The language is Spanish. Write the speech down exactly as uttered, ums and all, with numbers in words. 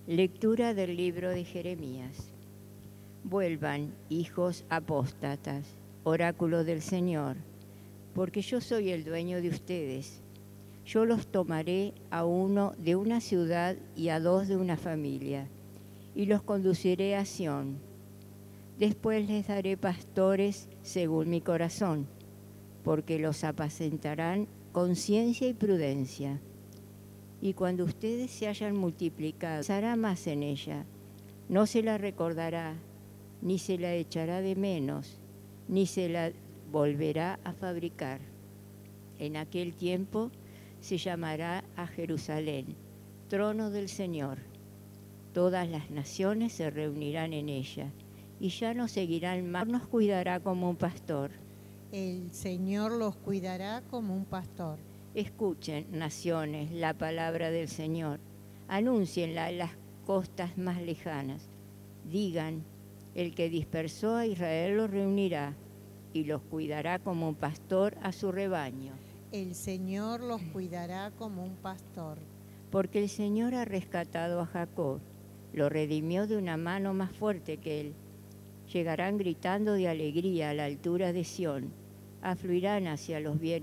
Lectura del libro de Jeremías. Vuelvan, hijos apóstatas, oráculo del Señor, porque yo soy el dueño de ustedes. Yo los tomaré a uno de una ciudad y a dos de una familia, y los conduciré a Sión. Después les daré pastores según mi corazón, porque los apacentarán con ciencia y prudencia. Y cuando ustedes se hayan multiplicado, se hará más en ella. No se la recordará, ni se la echará de menos, ni se la volverá a fabricar. En aquel tiempo se llamará a Jerusalén, trono del Señor. Todas las naciones se reunirán en ella, y ya no seguirán más. Nos cuidará como un pastor. El Señor los cuidará como un pastor. Escuchen, naciones, la palabra del Señor. Anúncienla en las costas más lejanas. Digan, el que dispersó a Israel los reunirá y los cuidará como un pastor a su rebaño. El Señor los cuidará como un pastor. Porque el Señor ha rescatado a Jacob, lo redimió de una mano más fuerte que él. Llegarán gritando de alegría a la altura de Sión, afluirán hacia los bienes